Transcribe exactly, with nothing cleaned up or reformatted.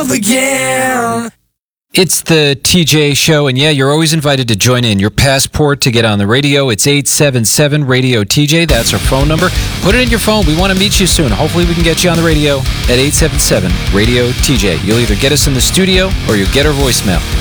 love again. It's the T J Show, and yeah, you're always invited to join in. Your passport to get on the radio, it's eight seven seven radio T J. That's our phone number. Put it in your phone. We want to meet you soon. Hopefully we can get you on the radio at eight seven seven radio T J. You'll either get us in the studio or you'll get our voicemail.